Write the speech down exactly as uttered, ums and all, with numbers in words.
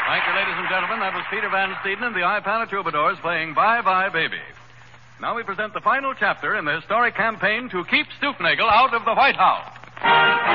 Thank you, ladies and gentlemen. That was Peter Van Steeden and the Ipana Troubadours playing Bye Bye Baby. Now we present the final chapter in the historic campaign to keep Stoopnagel out of the White House.